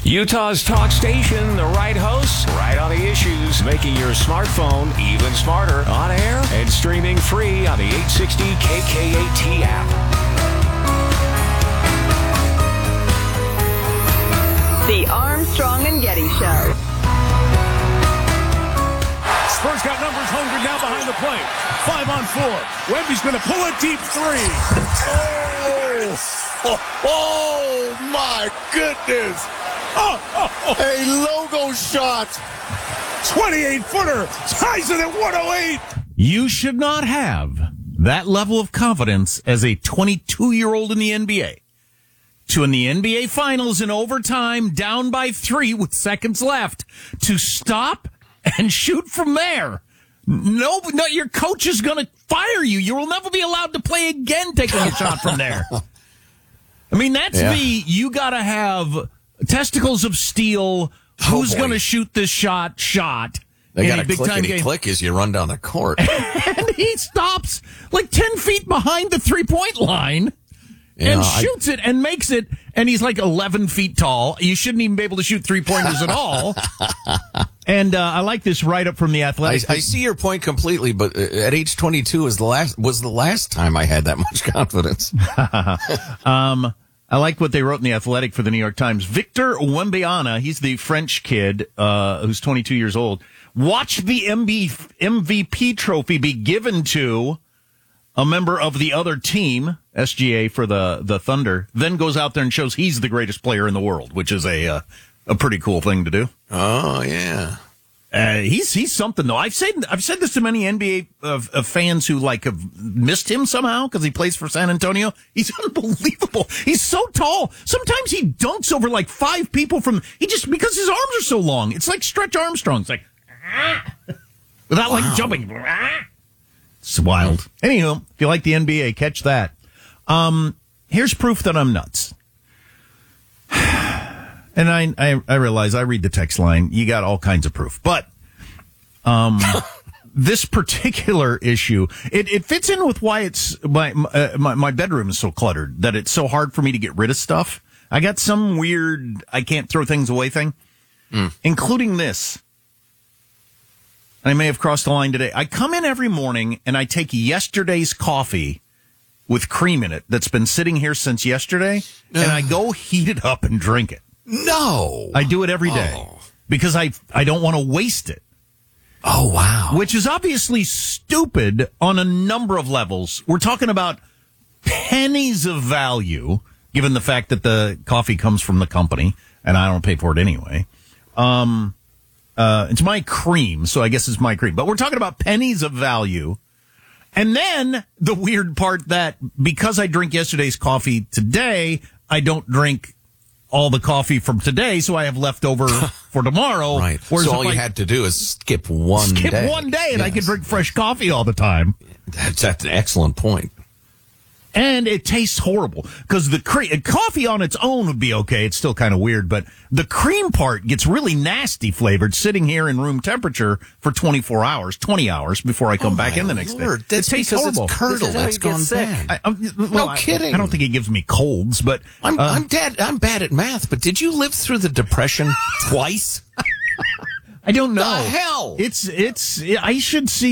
Utah's talk station, the right hosts, right on the issues, making your smartphone even smarter on air and streaming free on the 860 KKAT app. The Armstrong and Getty Show. Spurs got numbers hungry now behind the plate. 5 on 4. Wemby's going to pull a deep three. Oh my goodness. A logo shot. 28-footer. Ties it at 108. You should not have that level of confidence as a 22-year-old in the NBA. To in the NBA Finals in overtime, down by 3 with seconds left, to stop and shoot from there. No, your coach is going to fire you. You will never be allowed to play again taking a shot from there. I mean, that's you got to have testicles of steel. Who's going to shoot this shot? They got a clickety-click as you run down the court. And he stops like 10 feet behind the three-point line. And shoots it and makes it, and he's like 11 feet tall. You shouldn't even be able to shoot three-pointers at all. And I like this write-up from The Athletic. I see your point completely, but at age 22 was the last time I had that much confidence. I like what they wrote in The Athletic for the New York Times. Victor Wembanyama, he's the French kid who's 22 years old, watched the MVP trophy be given to a member of the other team, SGA for the Thunder, then goes out there and shows he's the greatest player in the world, which is a pretty cool thing to do. Oh yeah, he's something though. I've said this to many NBA fans who have missed him somehow because he plays for San Antonio. He's unbelievable. He's so tall. Sometimes he dunks over like 5 people because his arms are so long. It's like Stretch Armstrong. It's like without jumping. It's wild. Anywho, if you like the NBA, catch that. Here's proof that I'm nuts. And I realize I read the text line. You got all kinds of proof. But this particular issue, it fits in with why it's my bedroom is so cluttered, that it's so hard for me to get rid of stuff. I got some weird I can't throw things away thing, including this. I may have crossed the line today. I come in every morning and I take yesterday's coffee with cream in it that's been sitting here since yesterday, and I go heat it up and drink it. No. I do it every day because I don't want to waste it. Oh, wow. Which is obviously stupid on a number of levels. We're talking about pennies of value, given the fact that the coffee comes from the company, and I don't pay for it anyway. It's my cream, so I guess it's my cream. But we're talking about pennies of value. And then the weird part that because I drink yesterday's coffee today, I don't drink all the coffee from today, so I have leftover for tomorrow. Right. So all you had to do is skip one day. Skip one day, and I can drink fresh coffee all the time. That's an excellent point. And it tastes horrible because the coffee on its own would be okay. It's still kind of weird, but the cream part ggets really nasty flavored sitting here in room temperature for 20 hours before I come back in the next day. It tastes horrible. It's curdle. That's gone bad. No kidding. I don't think it gives me colds, but I'm bad at math. But did you live through the Depression twice? I don't know. The hell? It's. I should see.